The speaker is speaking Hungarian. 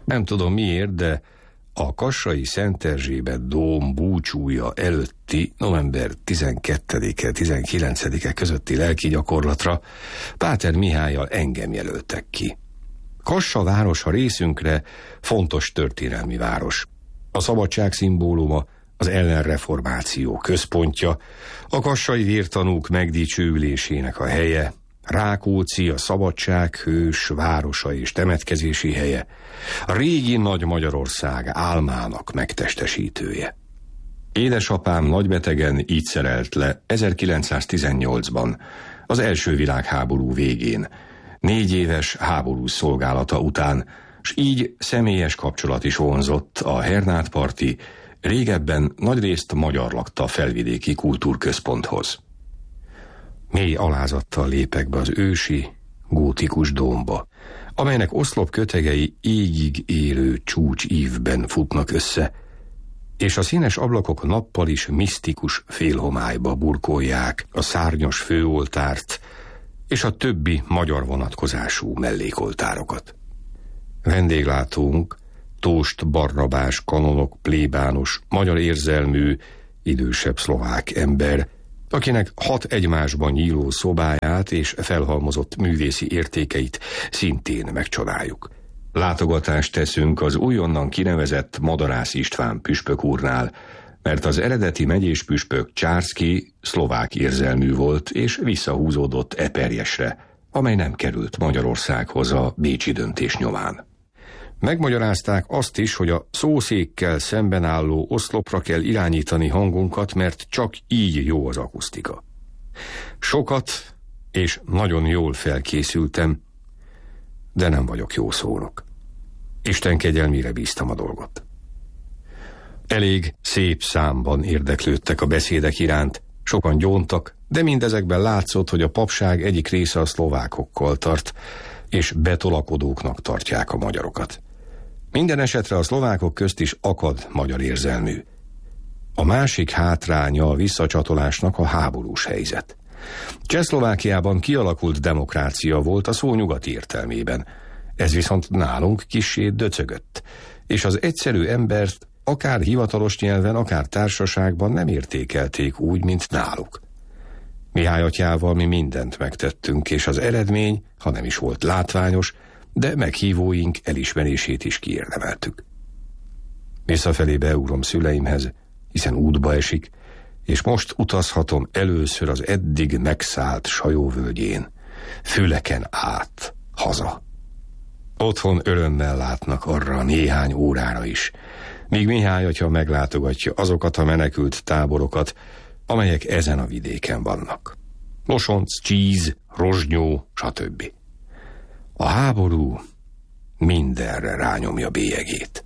Nem tudom miért, de a kassai Szent Erzsébet dóm búcsúja előtti november 12-e, 19-e közötti lelki gyakorlatra Páter Mihállyal engem jelöltek ki. Kassa városa részünkre fontos történelmi város. A szabadság szimbóluma, az ellenreformáció központja, a kassai vértanúk megdicsőülésének a helye, Rákóczi a szabadság hős városa és temetkezési helye, a régi Nagy Magyarország álmának megtestesítője. Édesapám nagybetegen így szerelt le 1918-ban, az első világháború végén, 4 éves háborús szolgálata után, s így személyes kapcsolat is vonzott a Hernádparti, régebben nagyrészt magyar lakta felvidéki kultúrközponthoz. Mély alázattal lépek be az ősi, gótikus dómba, amelynek oszlop kötegei égig élő csúcsívben futnak össze, és a színes ablakok nappal is misztikus félhomályba burkolják a szárnyas főoltárt és a többi magyar vonatkozású mellékoltárokat. Vendéglátónk, Tóst Barnabás kanonok plébános, magyar érzelmű, idősebb szlovák ember, akinek 6 egymásban nyíló szobáját és felhalmozott művészi értékeit szintén megcsodáljuk. Látogatást teszünk az újonnan kinevezett Madarász István püspök úrnál, mert az eredeti megyés püspök Csárszky szlovák érzelmű volt és visszahúzódott Eperjesre, amely nem került Magyarországhoz a bécsi döntés nyomán. Megmagyarázták azt is, hogy a szószékkel szemben álló oszlopra kell irányítani hangunkat, mert csak így jó az akusztika. Sokat és nagyon jól felkészültem, de nem vagyok jó szónok. Isten kegyelmére bíztam a dolgot. Elég szép számban érdeklődtek a beszédek iránt, sokan gyóntak, de mindezekben látszott, hogy a papság egyik része a szlovákokkal tart, és betolakodóknak tartják a magyarokat. Minden esetre a szlovákok közt is akad magyar érzelmű. A másik hátránya a visszacsatolásnak a háborús helyzet. Csehszlovákiában kialakult demokrácia volt a szó nyugati értelmében, ez viszont nálunk kissé döcögött, és az egyszerű embert akár hivatalos nyelven, akár társaságban nem értékelték úgy, mint náluk. Mihály atyával mi mindent megtettünk, és az eredmény, ha nem is volt látványos, de meghívóink elismerését is kiérdemeltük. Visszafelé beugrom szüleimhez, hiszen útba esik, és most utazhatom először az eddig megszállt Sajóvölgyén, Füleken át, haza. Otthon örömmel látnak arra néhány órára is, míg Mihály atya meglátogatja azokat a menekült táborokat, amelyek ezen a vidéken vannak. Losonc, Csíz, Rozsnyó, stb. A háború mindenre rányomja bélyegét.